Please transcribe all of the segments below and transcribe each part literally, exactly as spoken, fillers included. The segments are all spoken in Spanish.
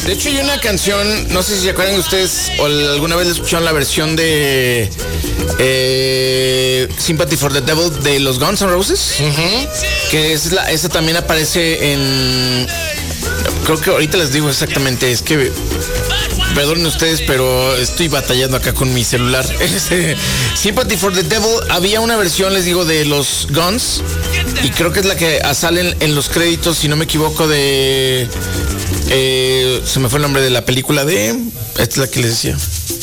De hecho, hay una canción, no sé si se acuerdan ustedes o alguna vez escucharon la versión de eh, Sympathy for the Devil de los Guns N' Roses. Uh-huh. Que es la, esa también aparece en... Creo que ahorita les digo exactamente, es que... Perdonen ustedes, pero estoy batallando acá con mi celular. Sympathy for the Devil, había una versión, les digo, de los Guns. Y creo que es la que salen en los créditos, si no me equivoco, de... Eh, se me fue el nombre de la película de... Esta es la que les decía.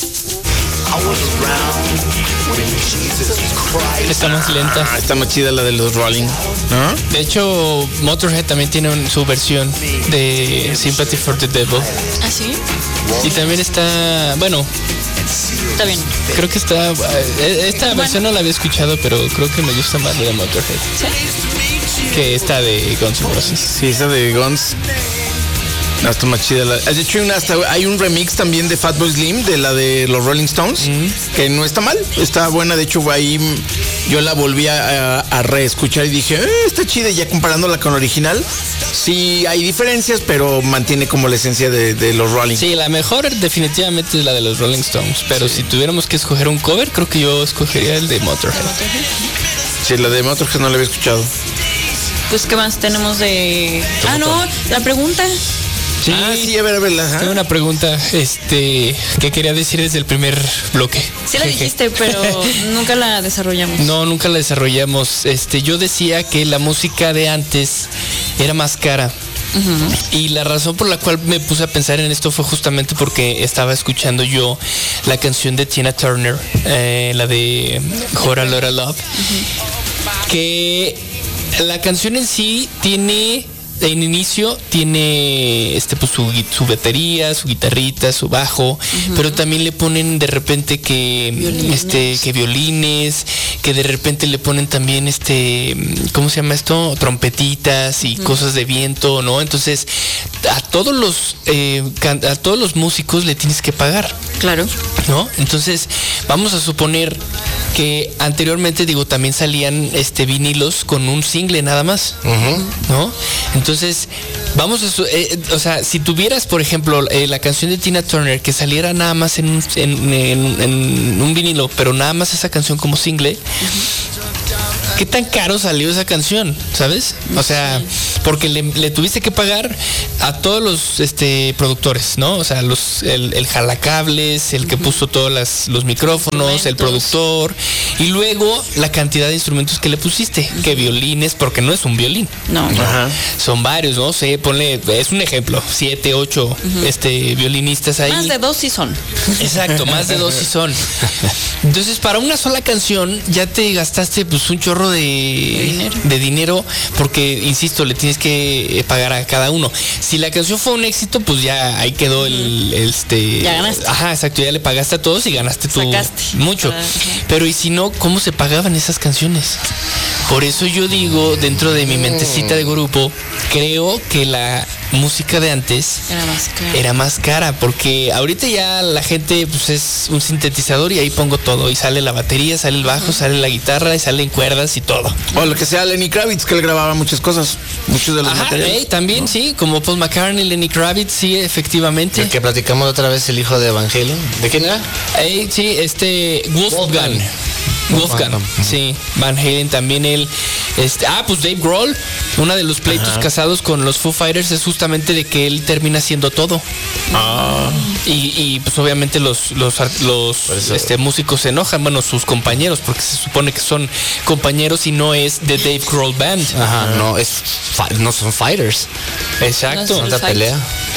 Está más lenta. Ah, está más chida la de los Rolling, ¿no? De hecho, Motorhead también tiene un, su versión de Sympathy for the Devil. ¿Ah, sí? Y también está, bueno, está bien. Creo que está, esta bueno. versión no la había escuchado, pero creo que me gusta más la de Motorhead. ¿Sí? Que esta de Guns N' Roses. Sí, esa de Guns. No, está más chida. La... De hecho, hay, una, hasta, hay un remix también de Fatboy Slim, de la de los Rolling Stones, mm. que no está mal, está buena. De hecho, ahí yo la volví a, a reescuchar y dije, eh, está chida. Y ya comparándola con la original, sí hay diferencias, pero mantiene como la esencia de, de los Rolling. Sí, la mejor definitivamente es la de los Rolling Stones, pero sí. Si tuviéramos que escoger un cover, creo que yo escogería el de Motorhead. Sí, la de Motorhead no la había escuchado. Pues, ¿qué más tenemos de...? Ah, no, la pregunta... Sí, ah, sí, a ver, a ver. Ajá. Tengo una pregunta, este, que quería decir desde el primer bloque. Sí la dijiste, pero nunca la desarrollamos. No, nunca la desarrollamos. Este, yo decía que la música de antes era más cara. Uh-huh. Y la razón por la cual me puse a pensar en esto fue justamente porque estaba escuchando yo la canción de Tina Turner, eh, la de Whole Lotta Love, uh-huh. que la canción en sí tiene... En inicio tiene este pues su, su batería, su guitarrita, su bajo, uh-huh. pero también le ponen de repente que violines. este que violines, que de repente le ponen también este ¿cómo se llama esto? Trompetitas y uh-huh. cosas de viento, ¿no? Entonces a todos los eh, a todos los músicos le tienes que pagar. Claro. ¿No? Entonces vamos a suponer que anteriormente, digo, también salían este vinilos con un single nada más, uh-huh. ¿no? Entonces, vamos a... Su- eh, o sea, si tuvieras, por ejemplo, eh, la canción de Tina Turner que saliera nada más en un, en, en, en un vinilo, pero nada más esa canción como single, uh-huh. ¿qué tan caro salió esa canción? ¿Sabes? O sea, porque le, le tuviste que pagar a todos los este, productores, ¿no? O sea, los, el, el jalacables, el que uh-huh. puso todos las, los micrófonos, el productor, y luego la cantidad de instrumentos que le pusiste, uh-huh. que violines, porque no es un violín. No. Ajá. Son varios, ¿no? sé, ponle, es un ejemplo, siete, ocho uh-huh. este, violinistas ahí. Más de dos sí son. Exacto, más de dos sí son. Entonces, para una sola canción ya te gastaste pues un chorro de, de, dinero. de dinero, porque, insisto, le tienes que pagar a cada uno. Si la canción fue un éxito, pues ya ahí quedó el, el este. Ya ganaste. Ajá, exacto, ya le pagaste a todos y ganaste tú Sacaste. mucho. Ajá. Pero y si no, ¿cómo se pagaban esas canciones? Por eso yo digo, dentro de mi mentecita de grupo, creo que la música de antes era más cara, era más cara porque ahorita ya la gente pues es un sintetizador y ahí pongo todo y sale la batería, sale el bajo, uh-huh. sale la guitarra y salen cuerdas y todo. O lo que sea Lenny Kravitz, que él grababa muchas cosas, muchos de los Ajá, materiales. Eh, también, ¿no? Sí, como Paul McCartney, Lenny Kravitz, sí, efectivamente. El que platicamos otra vez, el hijo de Evangelion. ¿De quién era? Eh, sí, este Wolfgang. Wolfgang, sí, Van Halen también él, este, ah, pues Dave Grohl, uno de los pleitos Ajá. casados con los Foo Fighters es justamente de que él termina haciendo todo. Ah. Y, y pues obviamente los los, los este, músicos se enojan, bueno, sus compañeros, porque se supone que son compañeros y no es de Dave Grohl Band. Ajá, no, es no son fighters. Exacto. No es una pelea.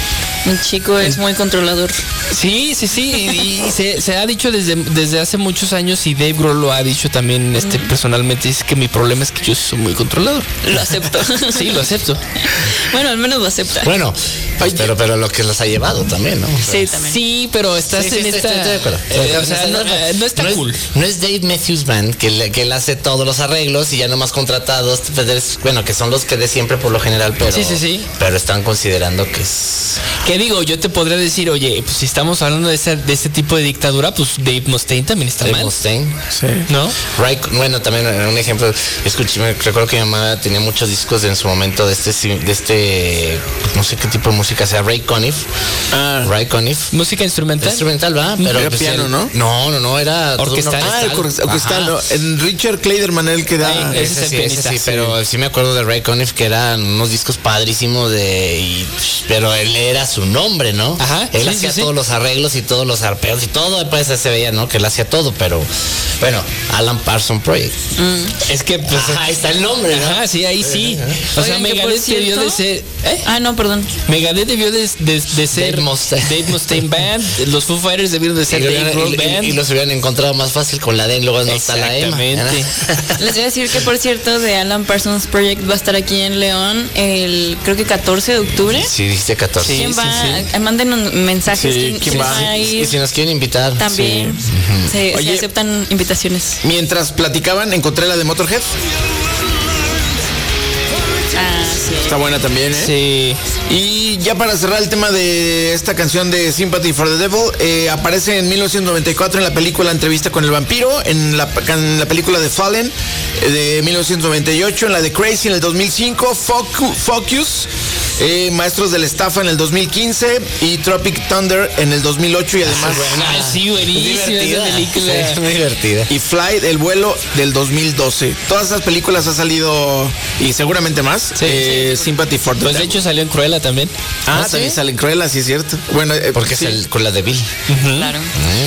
Mi chico es muy controlador. Sí, sí, sí. Y, y se, se ha dicho desde, desde hace muchos años y Dave Grohl lo ha dicho también este, mm. personalmente. Dice que mi problema es que yo soy muy controlador. Lo acepto. Sí, lo acepto. Bueno, al menos lo acepta. Bueno, pues, pero, pero lo que los ha llevado también, ¿no? O sea, sí, también. Sí, pero estás sí, sí, en estoy, esta... Estoy de acuerdo. Eh, o sea, no, no está no cool. Es, no es Dave Matthews Band que, le, que él hace todos los arreglos y ya nomás contratados, pues, bueno, que son los que de siempre por lo general, pero... Sí, sí, sí. Pero están considerando que es... ¿Qué digo? Yo te podría decir, oye, pues si estamos hablando de ese, de ese tipo de dictadura, pues Dave Mustaine también está Dave mal. Mustaine. Sí. ¿No? Ray, bueno, también un ejemplo, escuché, me recuerdo que mi mamá tenía muchos discos en su momento de este, de este, no sé qué tipo de música sea, Ray Conniff. Ah. Ray Conniff. Música instrumental. Instrumental, ¿va? Pero Era pues piano, él- ¿no? No, no, no, era todo un Orquestal. Ah, el orquestal. orquestal, Ajá. ¿no? En Richard Clayderman el que da. Ay, ese es Ese el sí, ese pianista, sí, sí. pero sí me acuerdo de Ray Conniff que eran unos discos padrísimos de, y, pero él era su nombre, ¿no? Ajá, Él sí, hacía sí, sí. todos los arreglos y todos los arpeos y todo, después se veía, ¿no? Que él hacía todo, pero bueno, Alan Parsons Project. Es que pues. Ajá, ahí está el nombre, ¿no? Ajá, sí, ahí sí. O sea, Oigan, que por Megadeth debió de cierto- ser. ¿eh? Ah, no, perdón. Megadeth debió de, de, de ser Dave Mustaine. Dave Mustaine Band. Los Foo Fighters debieron de ser Y, lo Dave hubieran- Grohl y- y- Band. y los hubieran encontrado más fácil con la D, luego no está la E M A. Exactamente. Les voy a decir que, por cierto, de Alan Parsons Project va a estar aquí en León el, creo que catorce de octubre. Sí, dijiste catorce. Sí, ¿Quién sí, va? sí. Eh, Manden un- mensajes. Sí, ¿Quién, ¿quién quién va? va a Y ir? si nos quieren invitar. También se, se Oye. aceptan invitaciones. Mientras platicaban, encontré la de Motorhead. Ah, sí. Está buena también, ¿eh? Sí. Y ya para cerrar el tema de esta canción de Sympathy for the Devil, eh, aparece en mil novecientos noventa y cuatro en la película Entrevista con el Vampiro, en la, en la película de Fallen eh, de mil novecientos noventa y ocho, en la de Crazy en el dos mil cinco, Focu- Focus, eh, Maestros de la Estafa en el dos mil quince y Tropic Thunder en el dos mil ocho y además... Ah, sí, buenísima esa Divertida. película. Sí, muy divertida. Y Flight, el vuelo del dos mil doce. Todas esas películas ha salido, y seguramente más, Sí, eh, Sympathy for the Pues de Devil. hecho salió en Cruella también. Ah, ¿sí? también salen Cruella, sí es cierto. Bueno, eh, Porque sí. es el, con la de Bill. Claro.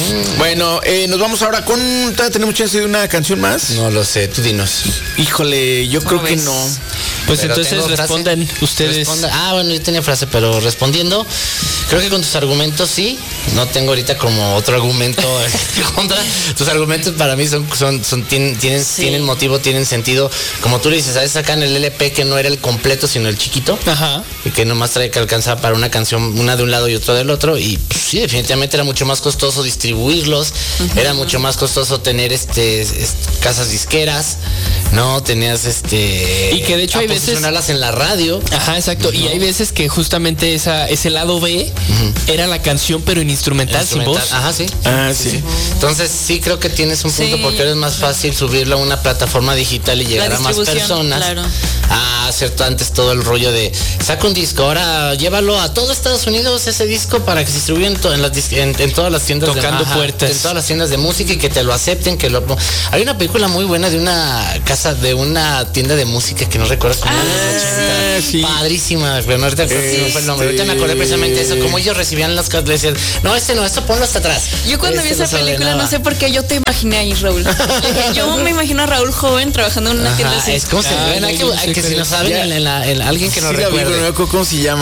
Bueno, eh, nos vamos ahora con... ¿Todavía tenemos chance de una canción más? No lo sé, tú dinos. Híjole, yo creo ¿Cómo que ves? no. Pues Pero entonces tengo frase. respondan ustedes. Responda- Ah, bueno, yo tenía frase, pero respondiendo, creo que con tus argumentos sí. No tengo ahorita como otro argumento en contra. Tus argumentos para mí son, son, son tienen, tienen, Sí. tienen motivo, tienen sentido. Como tú le dices, ¿sabes? Acá en el L P que no era el completo, sino el chiquito. Ajá. Y que nomás trae que alcanzar para una canción, una de un lado y otra del otro. Y pues, sí, definitivamente era mucho más costoso distribuirlos. Era mucho más costoso tener este, es- casas disqueras. No, tenías este. Y que de hecho hay veces- posicionarlas en la radio. Ajá, exacto. Y hay veces que justamente esa, ese lado B era la canción, pero en instrumental, sin Instrumental. voz. Ajá, sí. Ah, sí. Entonces sí creo que tienes un punto Sí. porque ahora es más fácil subirlo a una plataforma digital y llegar a más distribución, personas. claro. A hacer antes todo el rollo de saca un disco, ahora llévalo a todo Estados Unidos ese disco para que se distribuya en, to- en, las dis- en, en todas las tiendas Tocando de ajá, puertas. en todas las tiendas de música y que te lo acepten, que lo hay una película muy buena de una casa de una tienda de música que no recuerdo cómo Ah, era, sí. padrísima, pero no ahorita creo que no fue el nombre. Ahorita me acordé precisamente de eso, como ellos recibían las cartas, decían, no, este no, esto ponlo hasta atrás. Yo cuando vi Este esa no se película, ordenaba. no sé por qué yo te imaginé ahí, Raúl. Dije, yo me imagino a Raúl joven trabajando en una tienda Ajá, así. es como se Ah, bueno, no, hay yo que, no hay sé que si cuál no es. saben, Ya. en la- en alguien que nos Sí la vi, pero no recuerde. me acuerdo cómo se llama.